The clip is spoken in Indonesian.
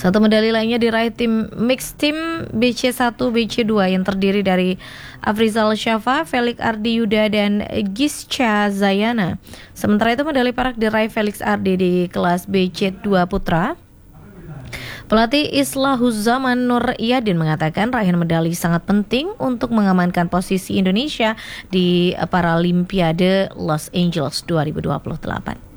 Satu medali lainnya diraih tim mixed team BC1, BC2 yang terdiri dari Afrizal Syafa, Felix Ardi Yuda, dan Gischa Zayana. Sementara itu medali perak diraih Felix Ardi di kelas BC2 Putra. Pelatih Islahuzaman Nur Iyadin mengatakan raihan medali sangat penting untuk mengamankan posisi Indonesia di Paralimpiade Los Angeles 2028.